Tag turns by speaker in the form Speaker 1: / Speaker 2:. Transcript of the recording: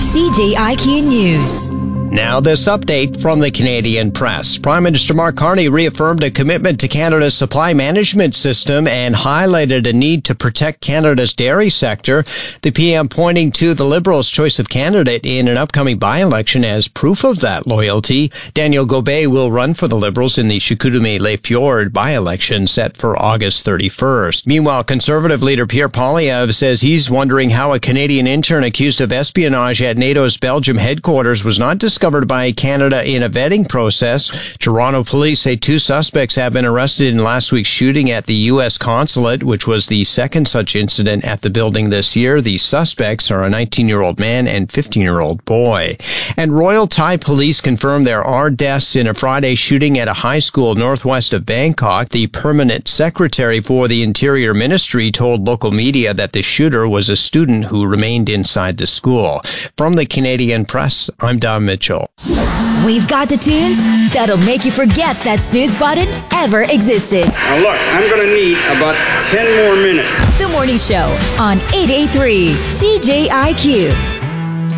Speaker 1: CJIQ News.
Speaker 2: Now this update from the Canadian Press. Prime Minister Mark Carney reaffirmed a commitment to Canada's supply management system and highlighted a need to protect Canada's dairy sector. The PM pointing to the Liberals' choice of candidate in an upcoming by-election as proof of that loyalty. Daniel Gobet will run for the Liberals in the Chicoutimi-Les Fjords by-election set for August 31st. Meanwhile, Conservative leader Pierre Poilievre says he's wondering how a Canadian intern accused of espionage at NATO's Belgium headquarters was not discovered by Canada in a vetting process. Toronto police say 2 suspects have been arrested in last week's shooting at the U.S. consulate, which was the second such incident at the building this year. The suspects are a 19-year-old man and 15-year-old boy. And Royal Thai police confirmed there are deaths in a Friday shooting at a high school northwest of Bangkok. The permanent secretary for the Interior Ministry told local media that the shooter was a student who remained inside the school. From the Canadian Press, I'm Don Mitchell.
Speaker 1: We've got the tunes that'll make you forget that snooze button ever existed.
Speaker 3: Now look, I'm going to need about 10 more minutes.
Speaker 1: The Morning Show on 883 CJIQ.